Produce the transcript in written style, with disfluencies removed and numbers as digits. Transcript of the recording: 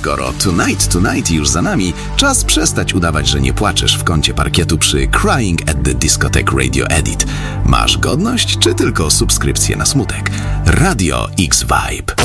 skoro Tonight już za nami, czas przestać udawać, że nie płaczesz w kącie parkietu przy Crying at the Discotheque Radio Edit. Masz godność, czy tylko subskrypcję na smutek? Radio X Vibe.